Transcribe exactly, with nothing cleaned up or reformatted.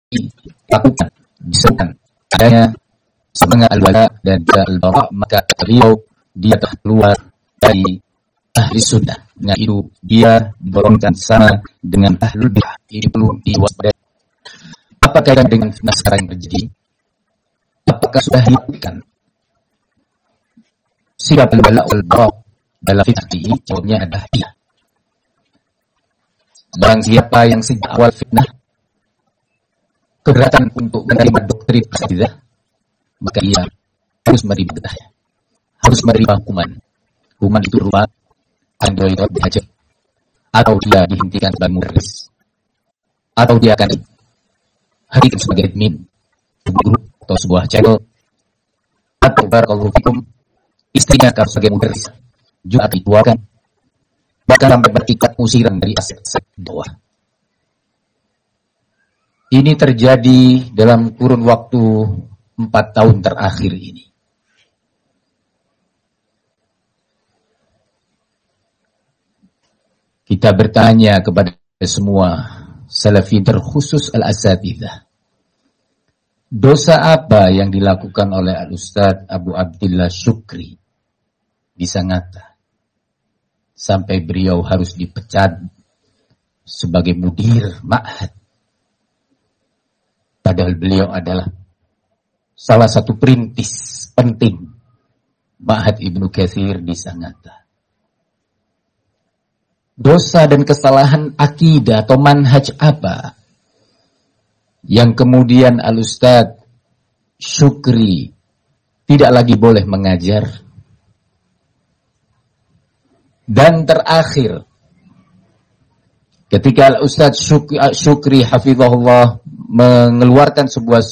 dilakukan, disebutkan adanya semangat al-wala dan al-bara, maka beliau dia telah keluar dari ahli sunnah. Dengan itu dia dibolongkan sama dengan ahlul bid'ah. Ini perlu diwaspadai. Apa kaitan dengan fitnah sekarang yang terjadi? Apakah sudah dilakukan sikap al-wala wal-bara dalam fitnah ini? Jawabnya adalah iya. Barang siapa yang sejak awal fitnah keberatan untuk menerima doktrin Asatidzah, maka ia harus menerima getahnya, harus menerima hukuman. Hukuman itu berupa anda itu dihajar, atau dia dihentikan sebagai mudarris, atau dia akan harikan sebagai admin sebuah grup atau sebuah channel, atau barakallahu fikum istrinya akan sebagai mudarris juga akan dikeluarkan, bahkan sampai bertikat usiran dari aset-aset dakwah. Ini terjadi dalam kurun waktu empat tahun terakhir ini. Kita bertanya kepada semua salafi terkhusus al-asatidzah, dosa apa yang dilakukan oleh Al-Ustaz Abu Abdillah Syukri di Sangatta sampai beliau harus dipecat sebagai mudir ma'had, padahal beliau adalah salah satu perintis penting Ma'had Ibnu Katsir di Sangatta. Dosa dan kesalahan akidah atau manhaj apa yang kemudian Al-Ustaz Syukri tidak lagi boleh mengajar? Dan terakhir, ketika Al-Ustaz Syukri, Syukri hafizahullah mengeluarkan sebuah